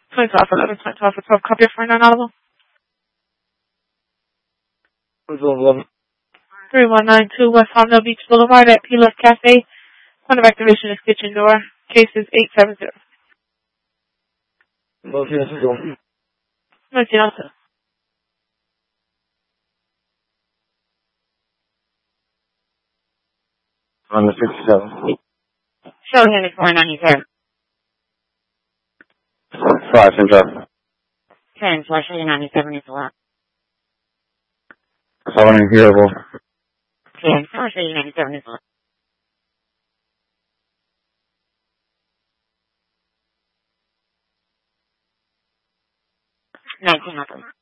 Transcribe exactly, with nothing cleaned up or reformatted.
twenty-five for eleven, twenty-five for twelve. Copy for nine audible. three one nine two West Honda Beach Boulevard at Pilas Cafe. Point of activation is kitchen door. Case is eight seven zero. No tiene sitio. No tiene sitio. On the fifty-seven. Show him it's four ninety-seven. Five, same drive. ten, so I show you ninety-seven is a lot. So I didn't hear it all. ten, so I show you ninety-seven is a lot. nineteen,